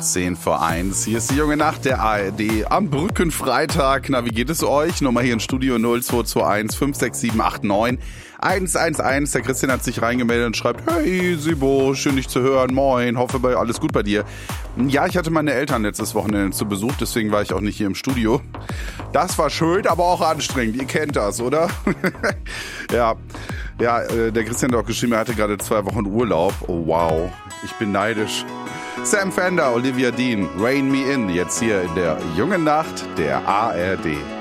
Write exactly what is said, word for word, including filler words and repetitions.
zehn vor eins. Hier ist die junge Nacht der A R D am Brückenfreitag. Na, wie geht es euch? Nummer hier im Studio null zwei zwei eins fünf sechs sieben acht neun eins eins eins. Der Christian hat sich reingemeldet und schreibt: Hey Sibo, schön dich zu hören. Moin, hoffe bei alles gut bei dir. Ja, ich hatte meine Eltern letztes Wochenende zu Besuch, deswegen war ich auch nicht hier im Studio. Das war schön, aber auch anstrengend. Ihr kennt das, oder? ja, ja, der Christian hat auch geschrieben, er hatte gerade zwei Wochen Urlaub. Oh wow, ich bin neidisch. Sam Fender, Olivia Dean, Rain Me In, jetzt hier in der jungen Nacht der A R D.